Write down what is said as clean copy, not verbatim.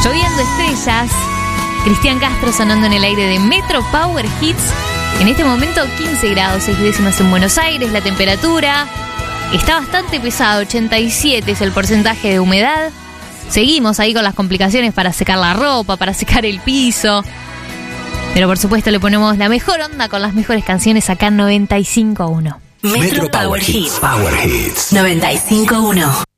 Lloviendo estrellas. Cristian Castro sonando en el aire de Metro Power Hits. En este momento 15 grados 6 décimas en Buenos Aires. La temperatura está bastante pesada, 87 es el porcentaje de humedad. Seguimos ahí con las complicaciones para secar la ropa, para secar el piso. Pero por supuesto le ponemos la mejor onda con las mejores canciones acá en 95.1. Metro Power Hits. Power Hits 95.1.